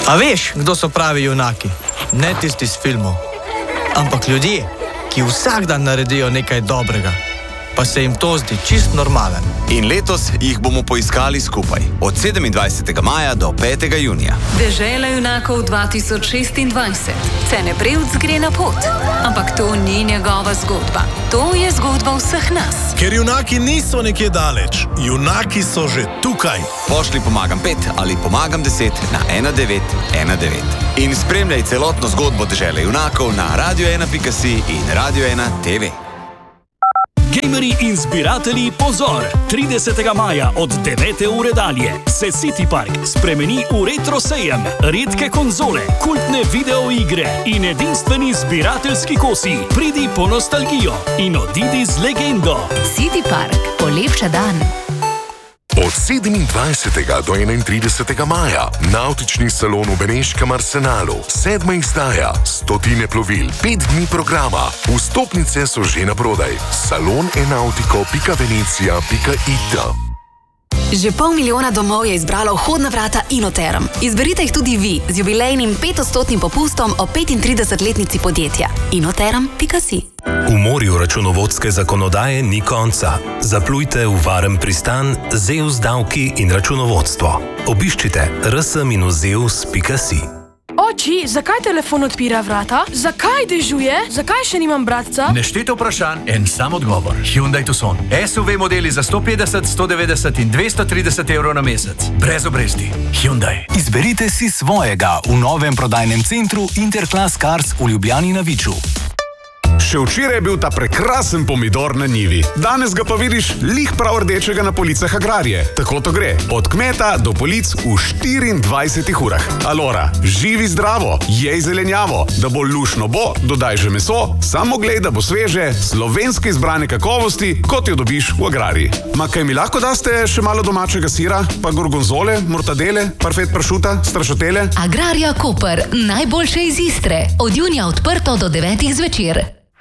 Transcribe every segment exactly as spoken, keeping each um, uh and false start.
A veš, kdo so pravi junaki? Ne tisti iz filmov, ampak ljudje, ki vsak dan naredijo nekaj dobrega, pa se jim to zdi čist normalen. In letos jih bomo poiskali skupaj, od sedemindvajsetega maja do petega junija. Dežela junakov dva tisoč šestindvajset. Cene Prevc gre na pot. Ampak to ni njegova zgodba. To je zgodba vseh nas. Ker junaki niso nekje daleč, junaki so že tukaj. Pošli pomagam pet ali pomagam deset na ena devet ena devet. In spremljaj celotno zgodbo Dežele junakov na radio ena pika si in Radio ena te ve. Gamerji in zbiratelji, pozor! tridesetega maja od devete ure dalje se City Park spremeni v retro sejem, redke konzole, kultne videoigre in edinstveni zbirateljski kosi. Pridi po nostalgijo in odidi z legendo. City Park, polepša dan. Od sedemindvajsetega do enaintridesetega maja Navtični salon v Beneškem Arsenalu, sedma izdaja, stotine plovil, pet dni programa. Vstopnice so že naprodaj. salon enautiko pika venecija pika it. Že pol milijona domov je izbralo vhodna vrata Inoterm. Izberite jih tudi vi z jubilejnim petodstotnim popustom o petintridesetletnici podjetja. inoterm pika si. V morju računovodske zakonodaje ni konca. Zaplujte v varen pristan Zeus davki in računovodstvo. Obiščite r s minus zeus pika si. Oči, zakaj telefon odpira vrata? Zakaj dežuje? Zakaj še nimam bratca? Nešteto vprašanj, en sam odgovor. Hyundai Tucson. S U V modeli za sto petdeset, sto devetdeset in dvesto trideset evrov na mesec. Brez obresti. Hyundai. Izberite si svojega v novem prodajnem centru Interclass Cars v Ljubljani na Viču. Še včeraj je bil ta prekrasen pomidor na njivi. Danes ga pa vidiš lih prav rdečega na policah Agrarije. Tako to gre. Od kmeta do polic v štiriindvajsetih urah. Alora, živi zdravo, jej zelenjavo. Da bo lušno bo, dodaj že meso, samo glej, da bo sveže, slovenske izbrane kakovosti, kot jo dobiš v Agrariji. Ma kaj mi lahko daste še malo domačega sira, pa gorgonzole, mortadele, parfet pršuta, strašatele? Agrarija Koper, najboljše iz Istre. Od junija odprto do devetih zvečer.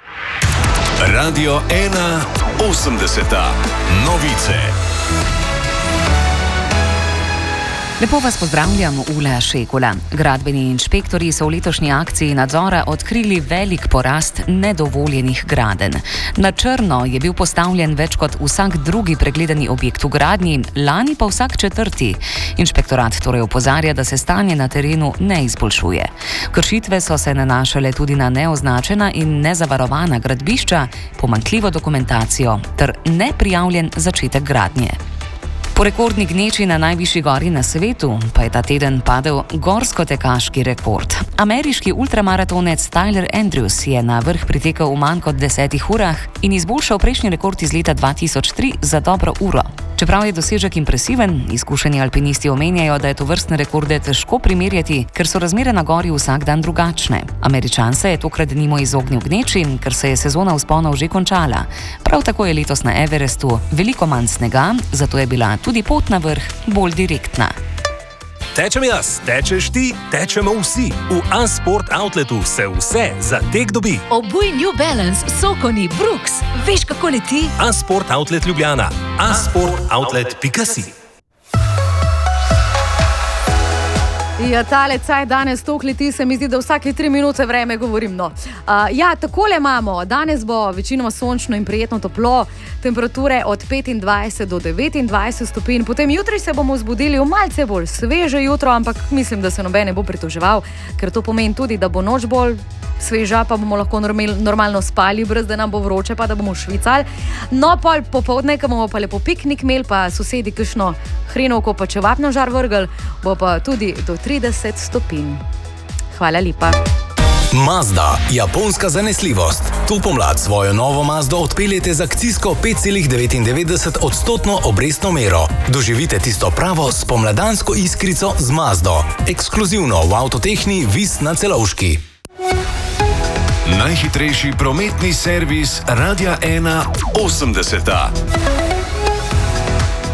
Radio ena osemdeseta. Novice. Lepo vas pozdravljam, Ula Šekula. Gradbeni inšpektorji so v letošnji akciji nadzora odkrili velik porast nedovoljenih gradenj. Na črno je bil postavljen več kot vsak drugi pregledani objekt v gradnji, lani pa vsak četrti. Inšpektorat torej opozarja, da se stanje na terenu ne izboljšuje. Kršitve so se nanašale tudi na neoznačena in nezavarovana gradbišča, pomanjkljivo dokumentacijo ter neprijavljen začetek gradnje. Po rekordni gneči na najvišji gori na svetu pa je ta teden padel gorsko-tekaški rekord. Ameriški ultramaratonec Tyler Andrews je na vrh pritekel v manj kot desetih urah in izboljšal prejšnji rekord iz leta dva tisoč tri za dobro uro. Čeprav je dosežek impresiven, izkušeni alpinisti omenjajo, da je tovrstne rekorde težko primerjati, ker so razmere na gori vsak dan drugačne. Američan se je tokrat denimo izognil gneči, ker se je sezona vzponov že končala. Prav tako je letos na Everestu veliko manj snega, zato je bila tudi pot na vrh bolj direktna. Tečem jaz, tečeš ti, tečemo vsi. V A-Sport Outletu se vse za tek dobi. Obuj New Balance, Sokoni, Brooks. Veš, kako leti? A-Sport Outlet Ljubljana. a sport outlet pika si. Ja, tale caj danes tok leti, se mi zdi, da vsake tri minute vreme govorim. No. Uh, ja, takole imamo. Danes bo večinoma sončno in prijetno toplo, temperature od petindvajset do devetindvajset stopinj. Potem jutri se bomo zbudili v malce bolj sveže jutro, ampak mislim, da se noben ne bo pritoževal, ker to pomeni tudi, da bo noč bolj sveža, pa bomo lahko normal, normalno spali, brez da nam bo vroče, pa da bomo švicali. No, pol popoldne, ko bomo pa lepo piknik imeli, pa sosedi kakšno hrenovko pa čevapno žar vrgel, bo pa tudi do trideset stopinj. Hvala lepa. Mazda, japonska zanesljivost. Tu pomlad svojo novo Mazdo odpeljete z akcijsko pet celih devetindevetdeset odstotno obrestno mero. Doživite tisto pravo spomladansko iskrico z Mazdo. Ekskluzivno v Avtotehni Vis na Celovški. Najhitrejši prometni servis Radia ena osemdeseta.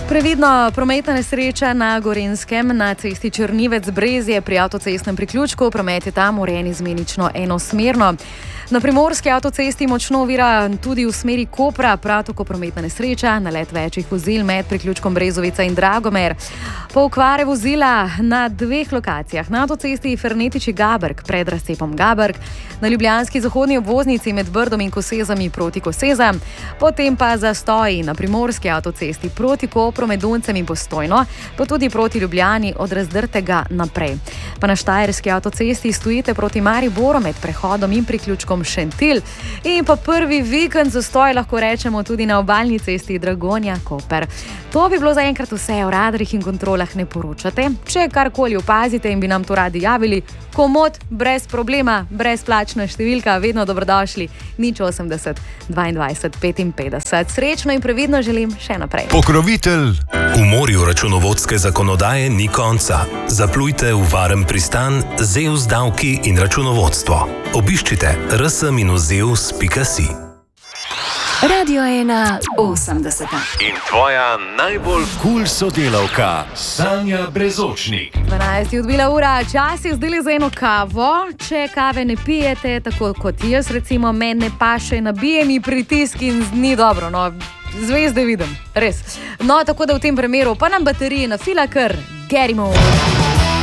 Previdno, prometna nesreča na Gorenjskem na cesti Črnivec-Brezje pri avtocestnem priključku. Promet je tam urejen izmenično enosmerno. Na primorski avtocesti močno ovira tudi v smeri Kopra, prav tako prometna nesreča, nalet večjih vozil med priključkom Brezovica in Dragomer. Po okvare vozila na dveh lokacijah, na avtocesti Fernetiči-Gabrk pred razcepom Gabrk, na ljubljanski zahodni obvoznici med Brdom in Kosezami proti Kosezam, potem pa zastoji na primorski avtocesti proti Kopru med Duncem in Postojno, pa tudi proti Ljubljani od Razdrtega naprej. Pa na štajerski avtocesti stojite proti Mariboru med prehodom in priključkom Šentilj in pa prvi vikend zastoj lahko rečemo tudi na obalni cesti Dragonja-Koper. To bi bilo zaenkrat vse, o radarjih in kontrolah ne poročate. Če karkoli opazite in bi nam to radi javili, komod, brez problema, brezplačna številka, vedno dobrodošli, nič osemdeset, dvaindvajset, petinpetdeset. Srečno in previdno želim še naprej. Pokrovitelj. V morju računovodske zakonodaje ni konca. Zaplujte v varen pristan Zeus davki in računovodstvo. Obiščite r s zeus pika si. Radio ena osemdeset. In tvoja najbolj kul sodelavka, Sanja Brezočnik. dvanajst je odbila ura, čas je zdaj za eno kavo. Če kave ne pijete, tako kot jaz, recimo, mene paše, nabije mi pritisk in ni dobro, no, zvezde vidim, res. No, tako da v tem primeru pa nam baterije nafila kar Gerimo.